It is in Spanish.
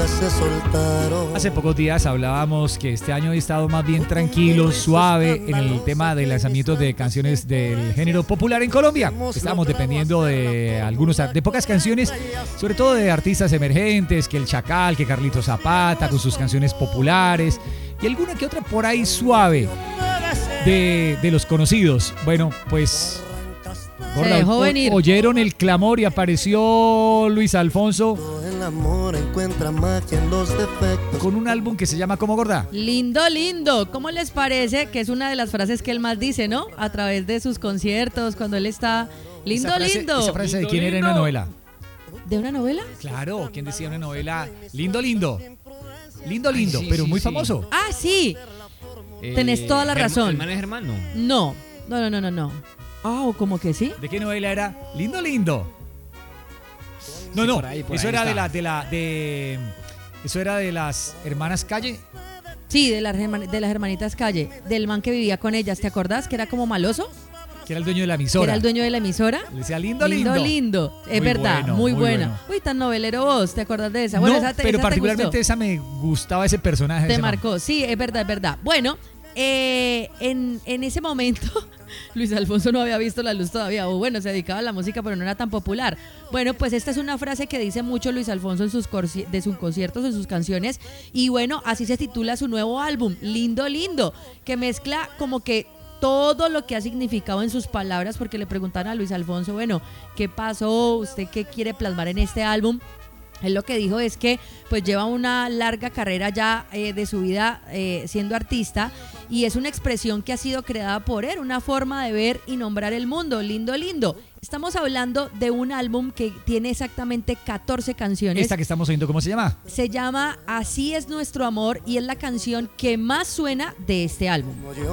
se soltaron. Hace pocos días hablábamos que este año ha estado más bien tranquilo, suave en el tema de lanzamientos de canciones del género popular en Colombia. Estamos dependiendo de pocas canciones, sobre todo de artistas emergentes, que el Chacal, que Carlitos Zapata con sus canciones populares y alguna que otra por ahí suave de los conocidos. Bueno, pues Gorda, dejó venir. Oyeron el clamor y apareció Luis Alfonso con un álbum que se llama ¿cómo, Gorda? Lindo, lindo. ¿Cómo les parece? Que es una de las frases que él más dice, ¿no? A través de sus conciertos, cuando él está lindo, lindo. ¿Esa frase de quién era en una novela? ¿De una novela? Claro, ¿quién decía una novela? Lindo, lindo. Lindo, lindo, sí, pero sí, muy famoso. Ah, sí. Tenés toda la razón. ¿El man es hermano? No. Ah, ¿o como que sí? ¿De qué novela era? Lindo, lindo. No, sí, eso era eso era de las hermanas Calle. Sí, de las hermanitas Calle, del man que vivía con ellas, ¿te acordás? Que era como maloso. Que era el dueño de la emisora. Que era el dueño de la emisora. Le decía lindo. Es muy verdad, bueno, muy buena. Bueno. Uy, tan novelero vos, ¿te acordás de esa? Bueno, no, pero particularmente esa me gustaba, ese personaje. Te marcó, sí, es verdad. Bueno, en ese momento Luis Alfonso no había visto la luz todavía, o bueno, se dedicaba a la música pero no era tan popular. Bueno, pues esta es una frase que dice mucho Luis Alfonso en sus conciertos, en sus canciones, y bueno, así se titula su nuevo álbum, Lindo, lindo, que mezcla como que todo lo que ha significado en sus palabras, porque le preguntaron a Luis Alfonso, bueno, ¿qué pasó? ¿Usted qué quiere plasmar en este álbum? Él lo que dijo es que pues lleva una larga carrera ya de su vida siendo artista, y es una expresión que ha sido creada por él, una forma de ver y nombrar el mundo. Lindo, lindo. Estamos hablando de un álbum que tiene exactamente 14 canciones. ¿Esta que estamos oyendo cómo se llama? Se llama Así es nuestro amor, y es la canción que más suena de este álbum.